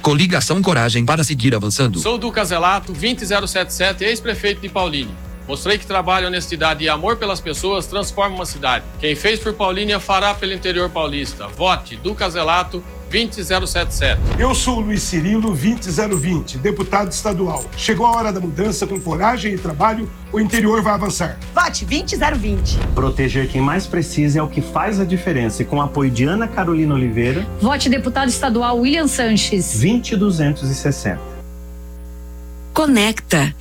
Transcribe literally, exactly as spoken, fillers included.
Coligação Coragem para seguir avançando. Sou Duca Zelato, vinte zero setenta e sete, ex-prefeito de Paulínia. Mostrei que trabalho, honestidade e amor pelas pessoas transforma uma cidade. Quem fez por Paulínia fará pelo interior paulista. Vote Duca Zelato, vinte zero setenta e sete. Eu sou o Luiz Cirilo, vinte zero vinte, deputado estadual. Chegou a hora da mudança. Com coragem e trabalho, o interior vai avançar. Vote vinte zero vinte. Proteger quem mais precisa é o que faz a diferença. E com o apoio de Ana Carolina Oliveira, vote deputado estadual William Sanches, vinte duzentos e sessenta. Conecta